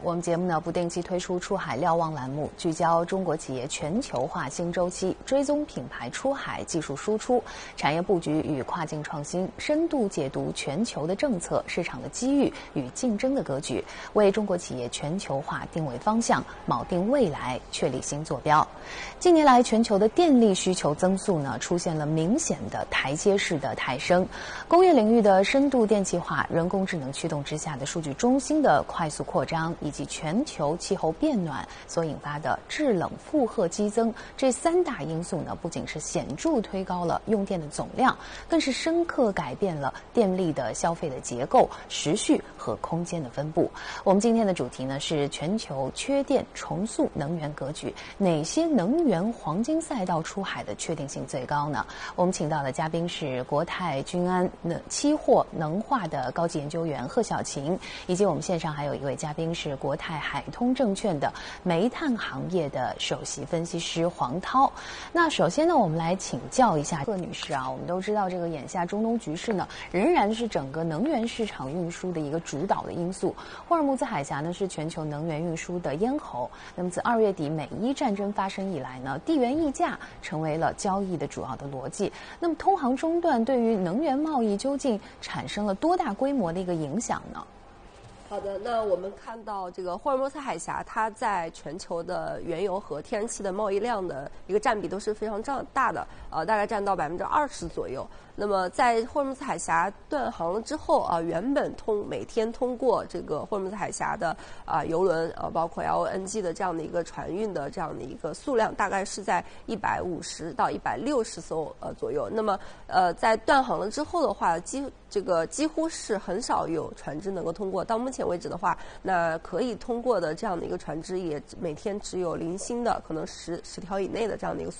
我们节目呢不定期推出出海瞭望栏目，聚焦中国企业全球化新周期，追踪品牌出海技术输出、产业布局与跨境创新，深度解读全球的政策、市场的机遇与竞争的格局，为中国企业全球化定位方向，铆定未来，确立新坐标。近年来，全球的电力需求增速呢出现了明显的台阶式的抬升，工业领域的深度电气化、人工智能驱动之下的数据中心的快速扩张，以及全球气候变暖所引发的制冷负荷激增，这三大因素呢，不仅是显著推高了用电的总量，更是深刻改变了电力的消费的结构、时序和空间的分布。我们今天的主题呢是全球缺电重塑能源格局，哪些能源黄金赛道出海的确定性最高呢？我们请到的嘉宾是国泰君安期货能化的高级研究员贺小琴，以及我们线上还有一位嘉宾是国泰海通证券的煤炭行业的首席分析师黄涛。那首先呢，我们来请教一下贺女士啊，我们都知道这个眼下中东局势呢，仍然是整个能源市场运输的一个主导的因素。霍尔木兹海峡呢是全球能源运输的咽喉。那么自2月底美伊战争发生以来呢，地缘溢价成为了交易的主要的逻辑。那么通航中断对于能源贸易究竟产生了多大规模的一个影响呢？ 好的，那我们看到这个霍尔木兹海峡，它在全球的原油和天然气的贸易量的一个占比都是非常大的，大概占到20%左右。那么在霍尔木兹海峡断航了之后啊，原本每天通过这个霍尔木兹海峡的油轮包括 LNG 的这样的一个船运的这样的一个数量，大概是在150到160艘左右。那么在断航了之后的话，几乎是很少有船只能够通过。到目前为止的话，那可以通过的这样的一个船只也每天只有零星的可能10条以内的这样的一个